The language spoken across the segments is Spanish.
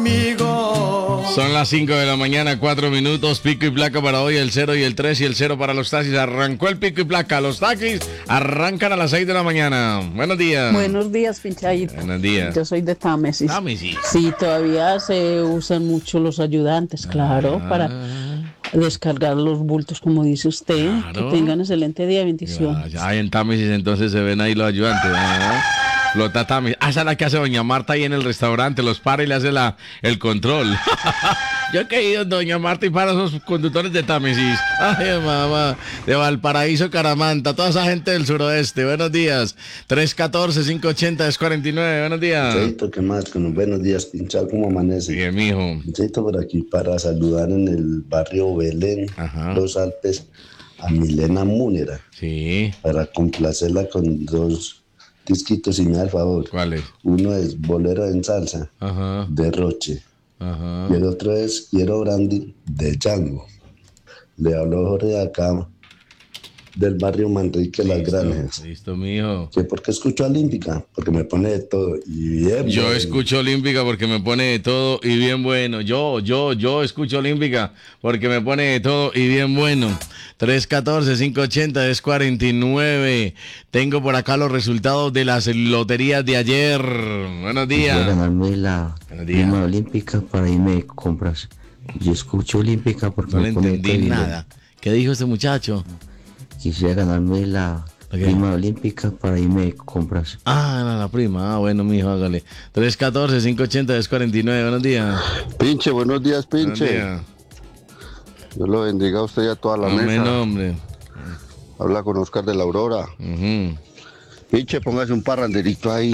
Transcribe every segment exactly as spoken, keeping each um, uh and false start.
Son las cinco de la mañana, cuatro minutos, pico y placa para hoy, el cero y el tres y el cero para los taxis. Arrancó el pico y placa, los taxis arrancan a las seis de la mañana. Buenos días. Buenos días, Pinchadito. Buenos días. Yo soy de Támesis. Támesis. Sí, todavía se usan mucho los ayudantes, claro, Ah. para descargar los bultos, como dice usted. Claro. Que tengan excelente día, bendiciones. Ya, ya en Támesis entonces se ven ahí los ayudantes, ¿no? Los tatamis. Ah, esa es la que hace doña Marta ahí en el restaurante, los para y le hace la, el control. Yo he caído en doña Marta y para esos conductores de Támesis. Ay, mamá, de Valparaíso, Caramanta, toda esa gente del suroeste. Buenos días. tres uno cuatro, cinco ocho cero, dos cuatro nueve. Buenos días. Cheito, ¿qué más? Con los buenos días, Pinchal, ¿cómo amanece? Bien, mijo. Cheito por aquí para saludar en el barrio Belén, Ajá. Los Alpes, a Milena Múnera, Sí. para complacerla con dos disquitos, si me da el favor. ¿Cuál es? Uno es Bolero en Salsa, Ajá. de Roche, Ajá. y el otro es Quiero Brandy, de Django. Le habló Jorge de acá, del barrio Manrique Las Granjas. Listo, mijo. ¿Que por qué escucho Olímpica? Porque me pone de todo y bien. Yo bueno. escucho Olímpica porque me pone de todo y bien bueno. Yo, yo, yo escucho Olímpica porque me pone de todo y bien bueno. tres uno cuatro, cinco ocho cero, dos cuatro nueve. Tengo por acá los resultados de las loterías de ayer. Buenos Quisiera días. ganarme la Buenos días. prima olímpica para irme de compras. Yo escucho olímpica porque No le me pone entendí todo bien. nada. ¿Qué dijo este muchacho? Quisiera ganarme la Ok. prima olímpica para irme de compras. Ah, no, la prima. Ah, bueno, mijo, hágale. tres uno cuatro, cinco ocho cero, dos cuatro nueve. Buenos días. Pinche, buenos días, Buenos Pinche. días. Dios lo bendiga a usted y a toda la Amén, mesa. hombre. Habla con Oscar de la Aurora. Ujú. Pinche, póngase un parranderito ahí.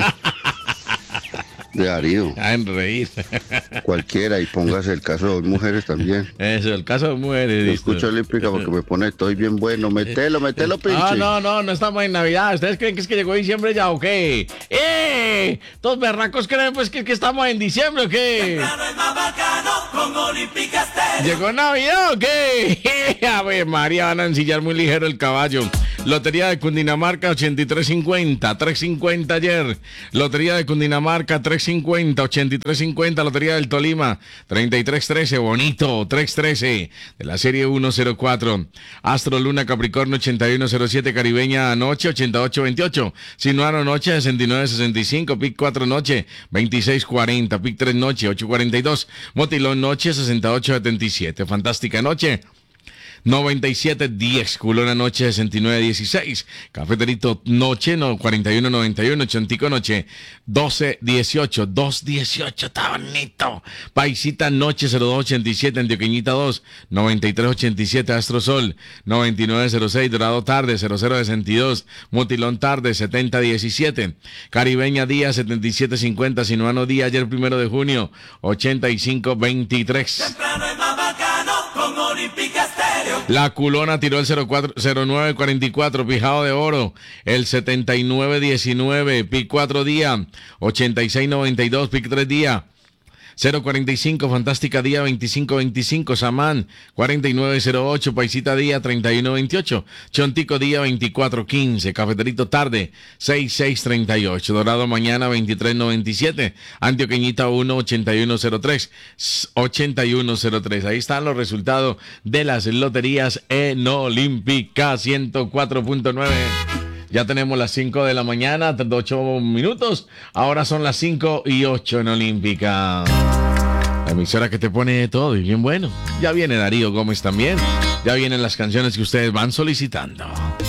De Darío. Ah, en reír. Cualquiera. Y póngase el caso de dos mujeres también. Eso, el caso de mujeres. Yo listo. escucho olímpica porque me pone estoy bien bueno. Metelo, metelo, Pinche. Ah, no, no, no estamos en Navidad. ¿Ustedes creen que es que llegó diciembre ya o qué? ¡Eh! Todos berracos creen pues que, que estamos en diciembre o qué. ¿Llegó Navidad o qué? A ver, María, van a ensillar muy ligero el caballo. Lotería de Cundinamarca ochenta y tres cincuenta, tres cincuenta ayer. Lotería de Cundinamarca tres cincuenta, ochenta y tres cincuenta. Lotería del Tolima treinta y tres trece, bonito, tres trece de la serie ciento cuatro. Astro Luna Capricornio ochenta y uno cero siete, Caribeña Noche ochenta y ocho veintiocho. Sinuano Noche sesenta y nueve sesenta y cinco, Pic cuatro Noche veintiséis cuarenta, Pic tres Noche ocho cuarenta y dos, Motilón Noche sesenta y ocho setenta y siete. Fantástica Noche noventa y siete diez, Culona Noche sesenta y nueve dieciséis, Cafeterito Noche no, cuarenta y uno noventa y uno, Chontico Noche doce dieciocho, dos dieciocho, está bonito. Paisita Noche cero dos ochenta y siete, Antioqueñita dos, noventa y tres ochenta y siete, Astro Sol noventa y nueve cero seis, Dorado Tarde cero cero sesenta y dos, Mutilón Tarde setenta diecisiete, Caribeña Día setenta y siete cincuenta, Sinuano Día ayer primero de junio ochenta y cinco veintitrés. La Culona tiró el cero cuatro cero nueve cuarenta y cuatro, Pijado de Oro, el setenta y nueve diecinueve, Pic cuatro Día, ochenta y seis noventa y dos, Pic tres Día, cero cuarenta y cinco, Fantástica Día veinticinco veinticinco, Samán cuarenta y nueve cero ocho, Paisita Día treinta y uno veintiocho, Chontico Día veinticuatro quince, Cafeterito Tarde sesenta y seis treinta y ocho, Dorado Mañana veintitrés noventa y siete, Antioqueñita uno ochenta y uno cero tres, ochenta y uno cero tres. Ahí están los resultados de las loterías en Olímpica ciento cuatro punto nueve. Ya tenemos las cinco de la mañana, ocho minutos. Ahora son las cinco y ocho en Olímpica. La emisora que te pone todo y bien bueno. Ya viene Darío Gómez también. Ya vienen las canciones que ustedes van solicitando.